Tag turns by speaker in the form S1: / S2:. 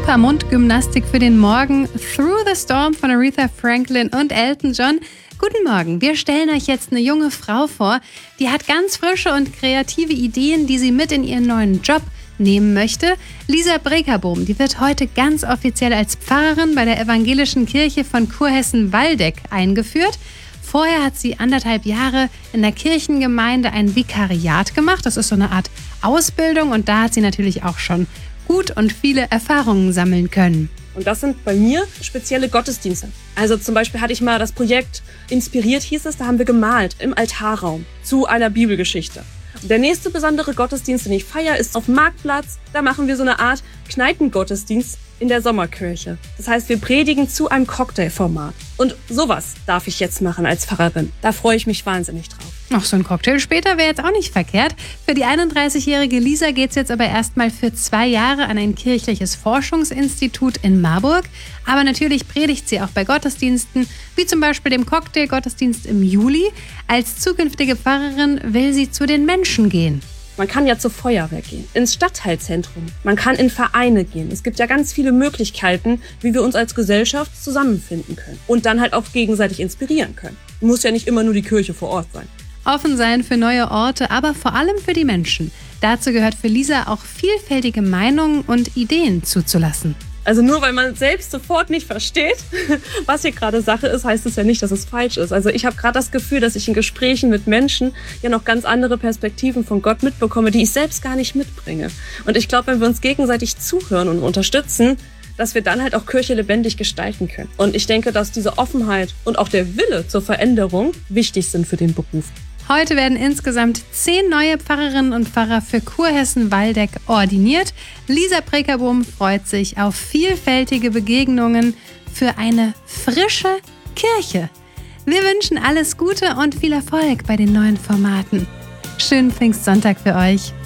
S1: super Mundgymnastik für den Morgen. Through the Storm von Aretha Franklin und Elton John. Guten Morgen, wir stellen euch jetzt eine junge Frau vor, die hat ganz frische und kreative Ideen, die sie mit in ihren neuen Job nehmen möchte. Lisa Brekerbohm, die wird heute ganz offiziell als Pfarrerin bei der Evangelischen Kirche von Kurhessen-Waldeck eingeführt. Vorher hat sie 1,5 Jahre in der Kirchengemeinde ein Vikariat gemacht. Das ist so eine Art Ausbildung und da hat sie natürlich auch schon gut und viele Erfahrungen sammeln können.
S2: Und das sind bei mir spezielle Gottesdienste. Also zum Beispiel hatte ich mal das Projekt Inspiriert, hieß es, da haben wir gemalt im Altarraum zu einer Bibelgeschichte. Der nächste besondere Gottesdienst, den ich feiere, ist auf dem Marktplatz. Da machen wir so eine Art Kneipengottesdienst in der Sommerkirche. Das heißt, wir predigen zu einem Cocktailformat. Und sowas darf ich jetzt machen als Pfarrerin. Da freue ich mich wahnsinnig drauf.
S1: Noch so ein Cocktail später wäre jetzt auch nicht verkehrt. Für die 31-jährige Lisa geht es jetzt aber erstmal für 2 Jahre an ein kirchliches Forschungsinstitut in Marburg. Aber natürlich predigt sie auch bei Gottesdiensten, wie zum Beispiel dem Cocktailgottesdienst im Juli. Als zukünftige Pfarrerin will sie zu den Menschen gehen.
S2: Man kann ja zur Feuerwehr gehen, ins Stadtteilzentrum, man kann in Vereine gehen. Es gibt ja ganz viele Möglichkeiten, wie wir uns als Gesellschaft zusammenfinden können und dann halt auch gegenseitig inspirieren können. Muss ja nicht immer nur die Kirche vor Ort sein.
S1: Offen sein für neue Orte, aber vor allem für die Menschen. Dazu gehört für Lisa auch vielfältige Meinungen und Ideen zuzulassen.
S2: Also nur weil man selbst sofort nicht versteht, was hier gerade Sache ist, heißt es ja nicht, dass es falsch ist. Also ich habe gerade das Gefühl, dass ich in Gesprächen mit Menschen ja noch ganz andere Perspektiven von Gott mitbekomme, die ich selbst gar nicht mitbringe. Und ich glaube, wenn wir uns gegenseitig zuhören und unterstützen, dass wir dann halt auch Kirche lebendig gestalten können. Und ich denke, dass diese Offenheit und auch der Wille zur Veränderung wichtig sind für den Beruf.
S1: Heute werden insgesamt 10 neue Pfarrerinnen und Pfarrer für Kurhessen-Waldeck ordiniert. Lisa Brekerbohm freut sich auf vielfältige Begegnungen für eine frische Kirche. Wir wünschen alles Gute und viel Erfolg bei den neuen Formaten. Schönen Pfingstsonntag für euch.